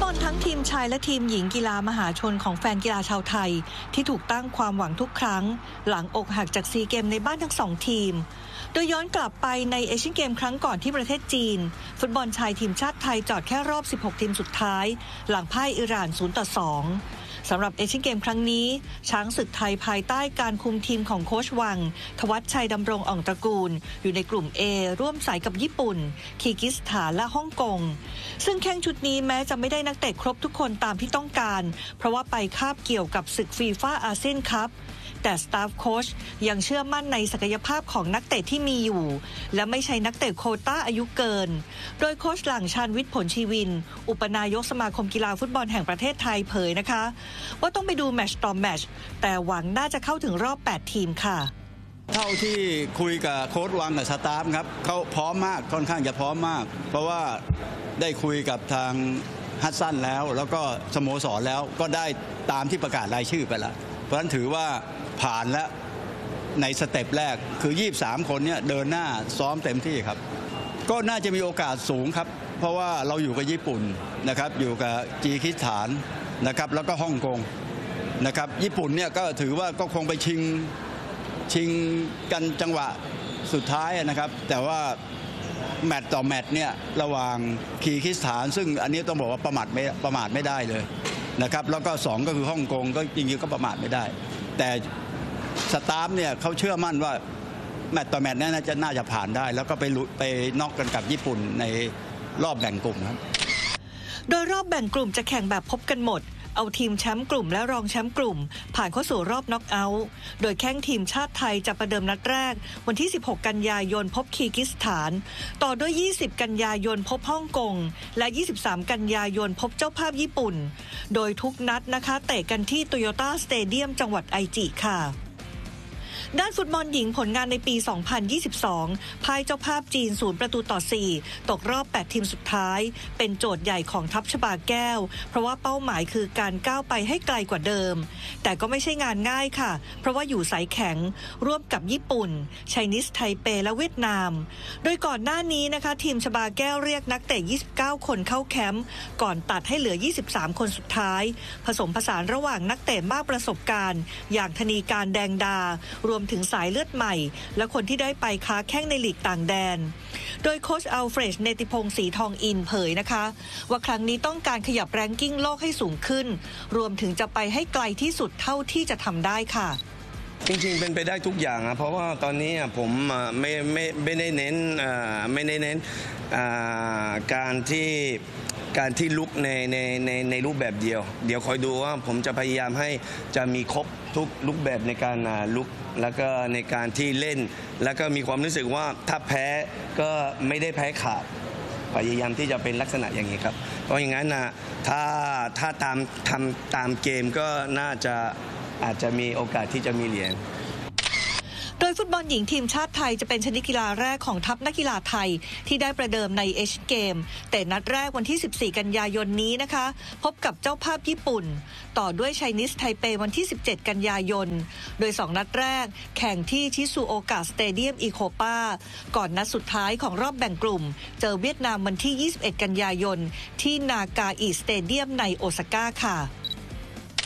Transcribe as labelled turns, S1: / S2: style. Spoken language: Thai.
S1: บอลทั้งทีมชายและทีมหญิงกีฬามหาชนของแฟนกีฬาชาวไทยที่ถูกตั้งความหวังทุกครั้งหลังอกหักจากซีเกมในบ้านทั้งสองทีมโดยย้อนกลับไปในเอเชียนเกมครั้งก่อนที่ประเทศจีนฟุตบอลชายทีมชาติไทยจอดแค่รอบ16ทีมสุดท้ายหลังพ่ายอิหร่าน0-2สำหรับเอเชียนเกมครั้งนี้ช้างศึกไทยภายใต้การคุมทีมของโค้ชวังทวัชชัยดำรงอ่องตระกูลอยู่ในกลุ่ม A ร่วมสายกับญี่ปุ่นคีร์กิสถานและฮ่องกงซึ่งแข้งชุดนี้แม้จะไม่ได้นักเตะครบทุกคนตามที่ต้องการเพราะว่าไปคาบเกี่ยวกับศึกฟีฟ่าอาเซียนคัพแต่สตาฟโค้ชยังเชื่อมั่นในศักยภาพของนักเตะที่มีอยู่และไม่ใช่นักเตะโควต้าอายุเกินโดยโค้ชหลังชาญวิทย์ผลชีวินอุปนายกสมาคมกีฬาฟุตบอลแห่งประเทศไทยเผยนะคะว่าต้องไปดูแมตช์ต่อแมตช์แต่หวังน่าจะเข้าถึงรอบ8ทีมค่ะ
S2: เท่าที่คุยกับโค้ชวังกับสตาฟครับเขาพร้อมมากค่อนข้างจะพร้อมมากเพราะว่าได้คุยกับทางฮัสซันแล้วก็สโมสรแล้วก็ได้ตามที่ประกาศรายชื่อไปแล้วเพราะฉะนั้นถือว่าผ่านแล้วในสเต็ปแรกคือ23คนเนี่ยเดินหน้าซ้อมเต็มที่ครับก็น่าจะมีโอกาสสูงครับเพราะว่าเราอยู่กับญี่ปุ่นนะครับอยู่กับจีคิสถานนะครับแล้วก็ฮ่องกงนะครับญี่ปุ่นเนี่ยก็ถือว่าก็คงไปชิงกันจังหวะสุดท้ายนะครับแต่ว่าแมตต์ต่อแมตต์เนี่ยระหว่างคีร์กิสถานซึ่งอันนี้ต้องบอกว่าประมาทไม่ได้เลยนะครับแล้วก็2ก็คือฮ่องกงก็จริงๆก็ประมาทไม่ได้แต่สตาฟเนี่ยเขาเชื่อมั่นว่าแมตต์ต่อแมตต์น่าจะผ่านได้แล้วก็ไปน็อกกันกับญี่ปุ่นในรอบแบ่งกลุ่มครับ
S1: โดยรอบแบ่งกลุ่มจะแข่งแบบพบกันหมดเอาทีมแชมป์กลุ่มและรองแชมป์กลุ่มผ่านเข้าสู่รอบน็อกเอาท์โดยแข่งทีมชาติไทยจะประเดิมนัดแรกวันที่16กันยายนพบคีร์กิสถานต่อด้วย20กันยายนพบฮ่องกงและ23กันยายนพบเจ้าภาพญี่ปุ่นโดยทุกนัดนะคะเตะกันที่โตโยต้าสเตเดียมจังหวัดไอจิค่ะด้านฟุตบอลหญิงผลงานในปี 2022 พ่ายเจ้าภาพจีน0-4ตกรอบ8ทีมสุดท้ายเป็นโจทย์ใหญ่ของทัพชบาแก้วเพราะว่าเป้าหมายคือการก้าวไปให้ไกลกว่าเดิมแต่ก็ไม่ใช่งานง่ายค่ะเพราะว่าอยู่สายแข็งร่วมกับญี่ปุ่นไชนีสไทเปและเวียดนามโดยก่อนหน้านี้นะคะทีมชบาแก้วเรียกนักเตะ29คนเข้าแคมป์ก่อนตัดให้เหลือ23คนสุดท้ายผสมผสานระหว่างนักเตะมากประสบการณ์อย่างธนีการแดงดารวมถึงสายเลือดใหม่และคนที่ได้ไปค้าแข้งในลีกต่างแดนโดยโค้ชอัลเฟรดเนติพงศ์ศรีทองอินเผยนะคะว่าครั้งนี้ต้องการขยับแรงกิ้งโลกให้สูงขึ้นรวมถึงจะไปให้ไกลที่สุดเท่าที่จะทำได้ค่ะ
S3: จริงๆเป็นไปได้ทุกอย่างเพราะว่าตอนนี้ผมไม่ได้เน้นการที่ลุกในรูปแบบเดียวเดี๋ยวคอยดูว่าผมจะพยายามให้จะมีครบทุกรูปแบบในการลุกแล้วก็ในการที่เล่นแล้วก็มีความรู้สึกว่าถ้าแพ้ก็ไม่ได้แพ้ขาดพยายามที่จะเป็นลักษณะอย่างนี้ครับเพราะอย่างนั้นถ้าตามเกมก็น่าจะอาจจะมีโอกาสที่จะมีเหรียญ
S1: โดยฟุตบอลหญิงทีมชาติไทยจะเป็นชนิดกีฬาแรกของทัพนักกีฬาไทยที่ได้ประเดิมในเอเชียนเกมแต่นัดแรกวันที่14กันยายนนี้นะคะพบกับเจ้าภาพญี่ปุ่นต่อด้วยไชนีสไทเปวันที่17กันยายนโดย2นัดแรกแข่งที่ชิซูโอกะสเตเดียมอีโคปาก่อนนัดสุดท้ายของรอบแบ่งกลุ่มเจอเวียดนามวันที่21กันยายนที่นากาอิสเตเดียมในโอซาก้าค่ะ